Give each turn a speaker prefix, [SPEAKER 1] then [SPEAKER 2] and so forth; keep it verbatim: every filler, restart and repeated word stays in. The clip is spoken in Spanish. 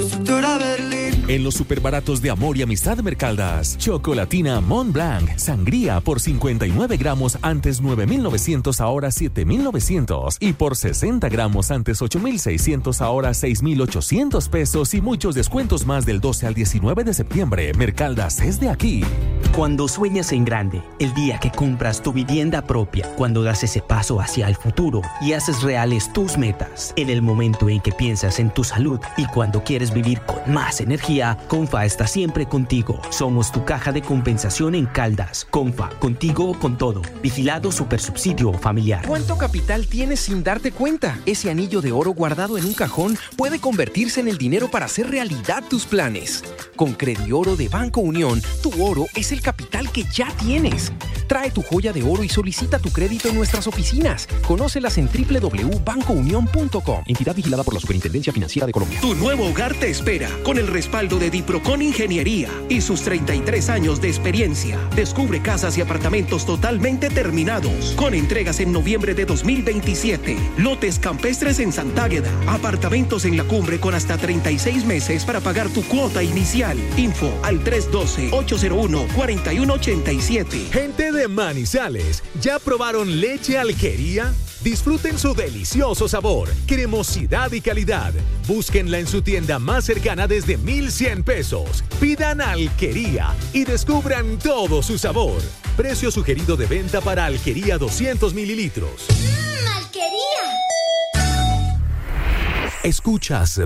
[SPEAKER 1] Constructora Berlín.
[SPEAKER 2] En los superbaratos de Amor y Amistad Mercaldas, Chocolatina Mont Blanc, sangría por cincuenta y nueve gramos antes nueve mil novecientos, ahora siete mil novecientos. Y por sesenta gramos antes ocho mil seiscientos, ahora seis mil ochocientos pesos y muchos descuentos más del doce al diecinueve de septiembre. Mercaldas es de aquí.
[SPEAKER 3] Cuando sueñas en grande, el día que compras tu vivienda propia, cuando das ese paso hacia el futuro y haces reales tus metas, en el momento en que piensas en tu salud y cuando quieres vivir con más energía, Confa está siempre contigo. Somos tu caja de compensación en Caldas. Confa, contigo con todo. Vigilado Supersubsidio Familiar.
[SPEAKER 4] ¿Cuánto capital tienes sin darte cuenta? Ese anillo de oro guardado en un cajón puede convertirse en el dinero para hacer realidad tus planes. Con Credioro de Banco Unión, tu oro es el capital que ya tienes. Trae tu joya de oro y solicita tu crédito en nuestras oficinas. Conócelas en doble u doble u doble u punto banco unión punto com. Entidad vigilada por la Superintendencia Financiera de Colombia.
[SPEAKER 5] Tu nuevo hogar te espera con el respaldo de Diprocon Ingeniería y sus treinta y tres años de experiencia. Descubre casas y apartamentos totalmente terminados, con entregas en noviembre de dos mil veintisiete. Lotes campestres en Santágueda. Apartamentos en la cumbre con hasta treinta y seis meses para pagar tu cuota inicial. Info al tres uno dos, ocho cero uno, cuatro uno ocho siete.
[SPEAKER 6] Gente de Manizales, ¿ya probaron leche Alquería? Disfruten su delicioso sabor, cremosidad y calidad. Búsquenla en su tienda más cercana desde mil cien pesos. Pidan Alquería y descubran todo su sabor. Precio sugerido de venta para Alquería doscientos mililitros.
[SPEAKER 7] ¡Mmm, Alquería!
[SPEAKER 6] Escuchas